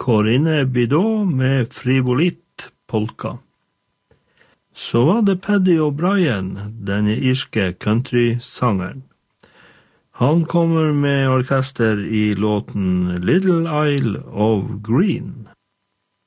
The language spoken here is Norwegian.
Corinne Bidot med Frivolit polka. Så var det Paddy O'Brien, denne irske country-sangeren. Han kommer med orkester i låten Little Isle of Green.